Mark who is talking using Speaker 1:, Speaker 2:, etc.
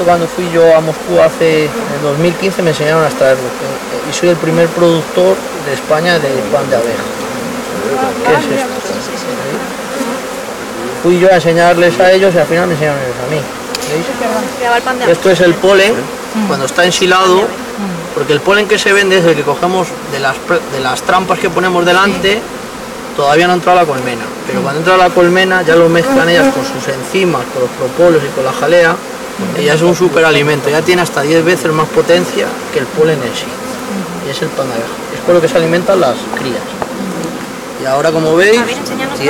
Speaker 1: esto cuando fui yo a Moscú en el 2015 me enseñaron a extraerlo. Y soy el primer productor de España de pan de abeja. ¿Qué es esto? Fui yo a enseñarles a ellos y al final me enseñaron ellos a mí. ¿Veis? Esto es el polen cuando está ensilado, porque el polen que se vende es el que cogemos de las trampas que ponemos delante. Todavía no ha entrado la colmena, pero cuando entra la colmena ya lo mezclan ellas con sus enzimas, con los propóleos y con la jalea, y ya es un superalimento, ya tiene hasta 10 veces más potencia que el polen en sí, y es el pan de abeja, es con lo que se alimentan las crías. Y ahora, como veis,